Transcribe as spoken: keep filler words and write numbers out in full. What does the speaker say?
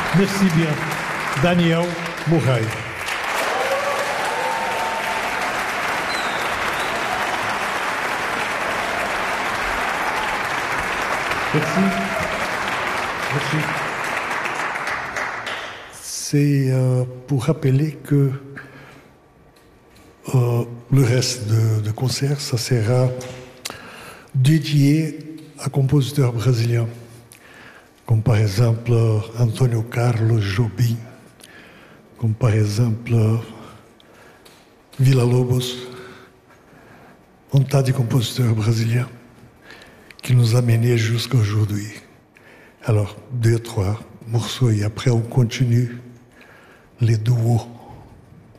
Merci bien. Daniel Murray. Merci. Merci. C'est euh, pour rappeler que euh, le reste de, de concert, ça sera dédié à compositeurs brésiliens, comme par exemple Antônio Carlos Jobim, comme par exemple Villa-Lobos, un tas de compositeurs brésiliens qui nous a menés jusqu'à aujourd'hui. Alors, deux, trois morceaux et après on continue les duos.